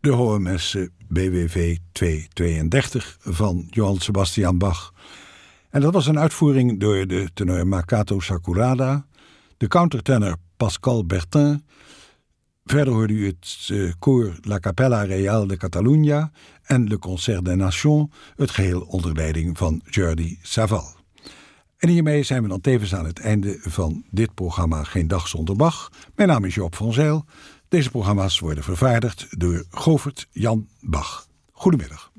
de Hohe Messe BWV 232 van Johann Sebastian Bach. En dat was een uitvoering door de tenor Makoto Sakurada, de countertenor Pascal Bertin. Verder hoorde u het koor La Capella Real de Catalunya en Le Concert des Nations, het geheel onder leiding van Jordi Savall. En hiermee zijn we dan tevens aan het einde van dit programma Geen Dag Zonder Bach. Mijn naam is Joop van Zijl. Deze programma's worden vervaardigd door Govert Jan Bach. Goedemiddag.